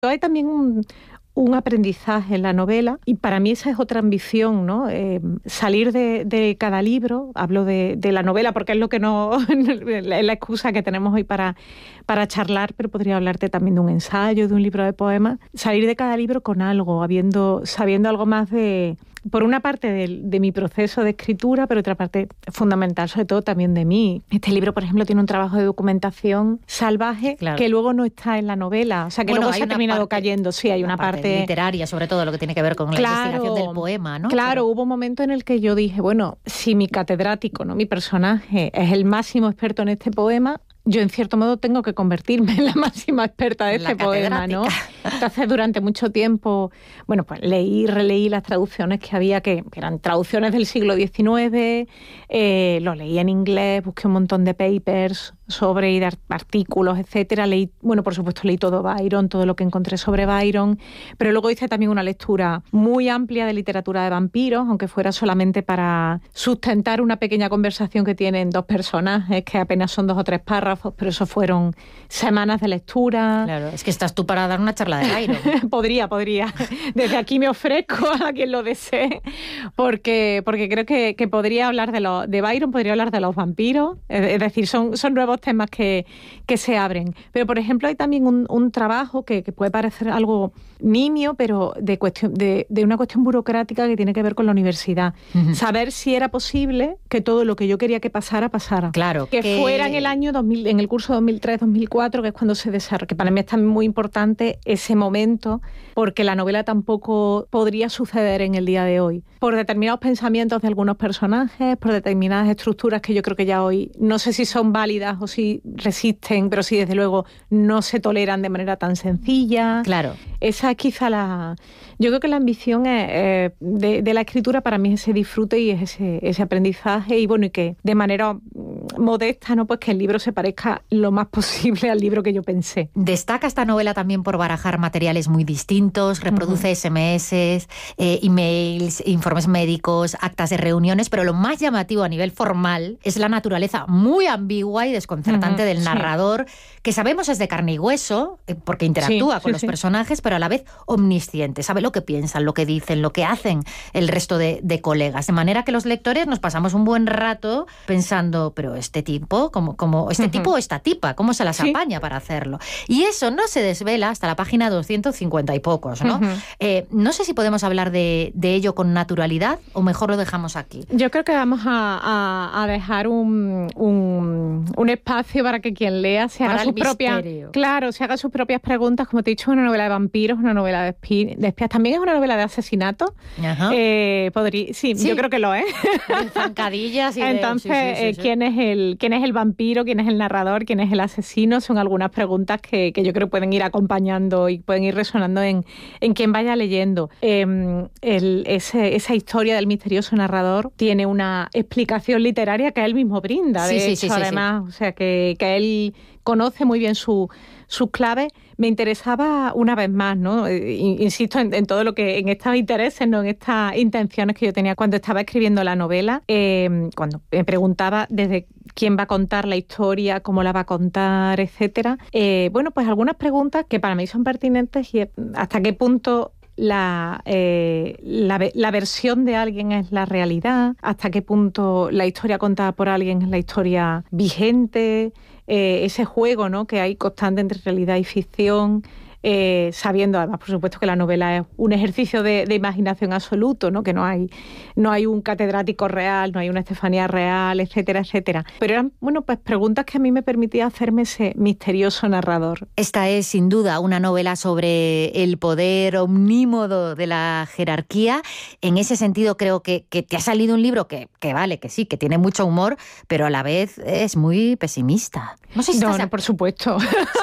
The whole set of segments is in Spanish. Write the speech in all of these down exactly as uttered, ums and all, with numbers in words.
Hay también un, un aprendizaje en la novela y para mí esa es otra ambición, ¿no? Eh, salir de, de cada libro, hablo de, de la novela porque es lo que no es la excusa que tenemos hoy para, para charlar, pero podría hablarte también de un ensayo, de un libro de poemas, salir de cada libro con algo, habiendo, sabiendo algo más de... Por una parte de, de mi proceso de escritura, pero otra parte fundamental, sobre todo también de mí. Este libro, por ejemplo, tiene un trabajo de documentación salvaje, claro, que luego no está en la novela. O sea, que bueno, luego se ha terminado parte, cayendo. Sí, hay una, una parte, parte literaria, sobre todo lo que tiene que ver con claro, la investigación del poema, ¿no? Claro, pero... hubo un momento en el que yo dije, bueno, si mi catedrático, no, mi personaje, es el máximo experto en este poema, yo en cierto modo tengo que convertirme en la máxima experta de este poema, ¿no? Entonces durante mucho tiempo, bueno, pues leí y releí las traducciones que había, que eran traducciones del siglo diecinueve, eh, lo leí en inglés, busqué un montón de papers sobre y de artículos, etcétera. Leí, bueno, por supuesto leí todo Byron, todo lo que encontré sobre Byron, pero luego hice también una lectura muy amplia de literatura de vampiros, aunque fuera solamente para sustentar una pequeña conversación que tienen dos personajes, que apenas son dos o tres párrafos, pero eso fueron semanas de lectura. Claro, es que estás tú para dar una charla de Byron. podría, podría. Desde aquí me ofrezco a quien lo desee, porque, porque creo que, que podría hablar de, lo, de Byron, podría hablar de los vampiros, es decir, son, son nuevos temas que, que se abren. Pero, por ejemplo, hay también un, un trabajo que, que puede parecer algo nimio, pero de, cuestión, de, de una cuestión burocrática que tiene que ver con la universidad. Uh-huh. Saber si era posible que todo lo que yo quería que pasara, pasara. Claro. Que, que... fuera en el año dos mil, en el curso dos mil tres dos mil cuatro, que es cuando se desarrolla, que para mí es también muy importante ese momento, porque la novela tampoco podría suceder en el día de hoy. Por determinados pensamientos de algunos personajes, por determinadas estructuras que yo creo que ya hoy no sé si son válidas o si resisten, pero sí desde luego no se toleran de manera tan sencilla. Claro. Esa es quizá la... Yo creo que la ambición es, eh, de, de la escritura para mí es ese disfrute y es ese, ese aprendizaje y bueno, y que de manera modesta, ¿no? Pues que el libro se parezca lo más posible al libro que yo pensé. Destaca esta novela también por barajar materiales muy distintos, reproduce uh-huh. ese eme eses, eh, emails, informes médicos, actas de reuniones, pero lo más llamativo a nivel formal es la naturaleza muy ambigua y desconcertante uh-huh. del narrador, sí. que sabemos es de carne y hueso, eh, porque interactúa sí, con sí, los sí. personajes, pero a la vez omnisciente, sabe lo que piensan, lo que dicen, lo que hacen el resto de, de colegas, de manera que los lectores nos pasamos un buen rato pensando, pero este tipo, como, como este uh-huh. tipo o esta tipa, ¿cómo se las ¿Sí? apaña para hacerlo? Y eso no se desvela hasta la página doscientos cincuenta y pocos, ¿no? Uh-huh. Eh, no sé si podemos hablar de, de ello con naturalidad o mejor lo dejamos aquí. Yo creo que vamos a, a, a dejar un, un, un espacio para que quien lea se haga sus propias, claro, se haga sus propias preguntas. Como te he dicho, es una novela de vampiros, una novela de, espi- de espías, también es una novela de asesinato. Ajá. Eh, podría, sí, sí, yo creo que lo es. De zancadillas y Entonces, de, sí, sí, sí, eh, sí. ¿quién es el quién es el vampiro, quién es el narrador, quién es el asesino? Son algunas preguntas que, que yo creo que pueden ir acompañando y pueden ir resonando en, en quien vaya leyendo. Eh, el, ese, esa historia del misterioso narrador tiene una explicación literaria que él mismo brinda. De sí, hecho, sí, sí, además, sí. o sea, que, que él conoce muy bien su, sus claves. Me interesaba una vez más, ¿no? Eh, insisto en, en todo lo que, en estos intereses, ¿no? En estas intenciones que yo tenía cuando estaba escribiendo la novela, eh, cuando me preguntaba desde quién va a contar la historia, cómo la va a contar, etcétera. Eh, bueno, pues algunas preguntas que para mí son pertinentes y hasta qué punto La, eh, la, la versión de alguien es la realidad, hasta qué punto la historia contada por alguien es la historia vigente, eh, ese juego, ¿no? que hay constante entre realidad y ficción, eh, sabiendo además, por supuesto, que la novela es un ejercicio de, de imaginación absoluto, ¿no? que no hay, no hay un catedrático real, no hay una Estefanía real, etcétera, etcétera. Pero eran, bueno, pues preguntas que a mí me permitían hacerme ese misterioso narrador. Esta es, sin duda, una novela sobre el poder omnímodo de la jerarquía. En ese sentido, creo que, que te ha salido un libro que, que vale, que sí, que tiene mucho humor, pero a la vez es muy pesimista. No sé si no, no, por supuesto.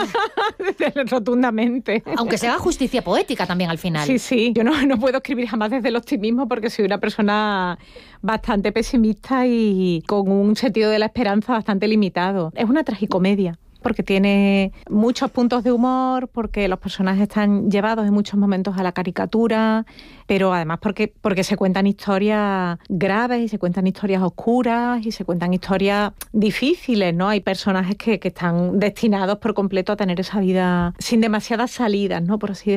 Rotundamente. Aunque se haga justicia poética también al final. Sí, sí. Yo no, no puedo escribir jamás desde el optimismo porque soy una persona bastante pesimista y con un sentido de la esperanza bastante limitado. Es una tragicomedia. porque tiene muchos puntos de humor, porque los personajes están llevados en muchos momentos a la caricatura, pero además porque, porque se cuentan historias graves y se cuentan historias oscuras y se cuentan historias difíciles, ¿no? Hay personajes que, que están destinados por completo a tener esa vida sin demasiadas salidas, ¿no? Por así